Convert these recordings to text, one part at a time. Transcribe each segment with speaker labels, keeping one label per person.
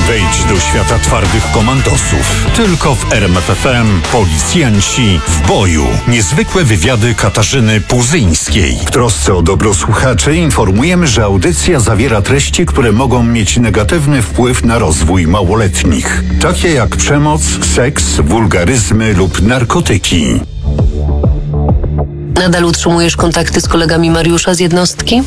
Speaker 1: Wejdź do świata twardych komandosów. Tylko w RMF FM policjanci w boju. Niezwykłe wywiady Katarzyny Puzyńskiej. W trosce o dobro słuchaczy informujemy, że audycja zawiera treści, które mogą mieć negatywny wpływ na rozwój małoletnich. Takie jak przemoc, seks, wulgaryzmy lub narkotyki.
Speaker 2: Nadal utrzymujesz kontakty z kolegami Mariusza z jednostki?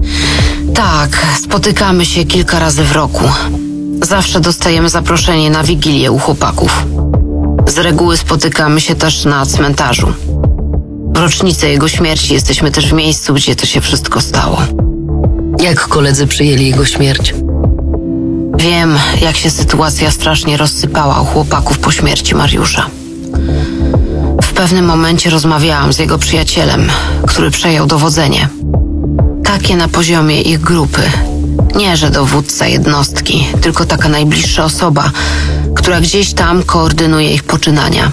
Speaker 3: Tak, spotykamy się kilka razy w roku. Zawsze dostajemy zaproszenie na wigilię u chłopaków. Z reguły spotykamy się też na cmentarzu. W rocznicę jego śmierci jesteśmy też w miejscu, gdzie to się wszystko stało.
Speaker 2: Jak koledzy przyjęli jego śmierć?
Speaker 3: Wiem, jak się sytuacja strasznie rozsypała u chłopaków po śmierci Mariusza. W pewnym momencie rozmawiałam z jego przyjacielem, który przejął dowodzenie. Takie na poziomie ich grupy. Nie, że dowódca jednostki, tylko taka najbliższa osoba, która gdzieś tam koordynuje ich poczynania.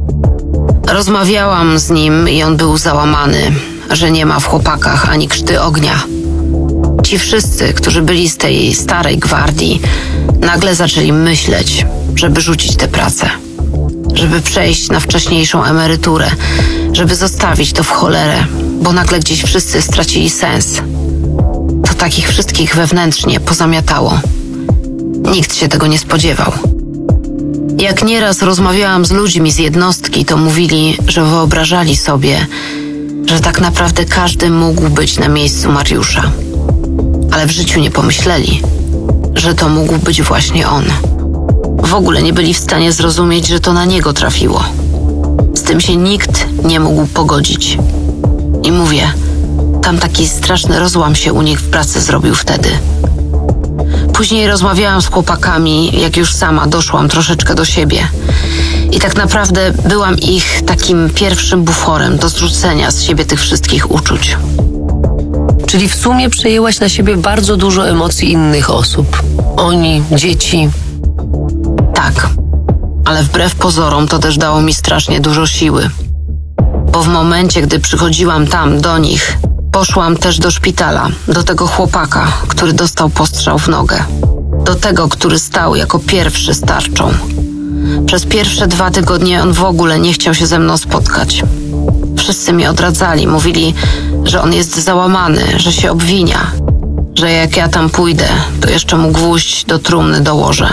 Speaker 3: Rozmawiałam z nim i on był załamany, że nie ma w chłopakach ani krzty ognia. Ci wszyscy, którzy byli z tej starej gwardii, nagle zaczęli myśleć, żeby rzucić tę pracę. Żeby przejść na wcześniejszą emeryturę, żeby zostawić to w cholerę, bo nagle gdzieś wszyscy stracili sens. To takich wszystkich wewnętrznie pozamiatało. Nikt się tego nie spodziewał. Jak nieraz rozmawiałam z ludźmi z jednostki, to mówili, że wyobrażali sobie, że tak naprawdę każdy mógł być na miejscu Mariusza. Ale w życiu nie pomyśleli, że to mógł być właśnie on. W ogóle nie byli w stanie zrozumieć, że to na niego trafiło. Z tym się nikt nie mógł pogodzić. I mówię, tam taki straszny rozłam się u nich w pracy zrobił wtedy. Później rozmawiałam z chłopakami, jak już sama doszłam troszeczkę do siebie. I tak naprawdę byłam ich takim pierwszym buforem do zrzucenia z siebie tych wszystkich uczuć.
Speaker 2: Czyli w sumie przejęłaś na siebie bardzo dużo emocji innych osób. Oni, dzieci.
Speaker 3: Tak, ale wbrew pozorom to też dało mi strasznie dużo siły. Bo w momencie, gdy przychodziłam tam do nich, poszłam też do szpitala, do tego chłopaka, który dostał postrzał w nogę. Do tego, który stał jako pierwszy z tarczą. Przez pierwsze 2 tygodnie on w ogóle nie chciał się ze mną spotkać. Wszyscy mi odradzali, mówili, że on jest załamany, że się obwinia, że jak ja tam pójdę, to jeszcze mu gwóźdź do trumny dołożę.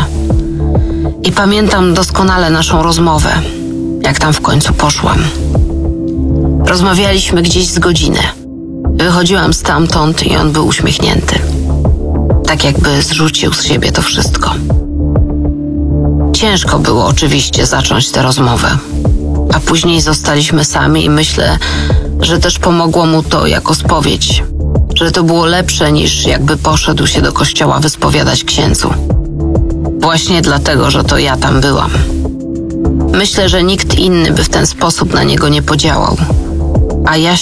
Speaker 3: I pamiętam doskonale naszą rozmowę, jak tam w końcu poszłam. Rozmawialiśmy gdzieś z godzinę. Wychodziłam stamtąd i on był uśmiechnięty. Tak jakby zrzucił z siebie to wszystko. Ciężko było oczywiście zacząć tę rozmowę. A później zostaliśmy sami i myślę, że też pomogło mu to jako spowiedź. Że to było lepsze niż jakby poszedł się do kościoła wyspowiadać księdzu. Właśnie dlatego, że to ja tam byłam. Myślę, że nikt inny by w ten sposób na niego nie podziałał. A ja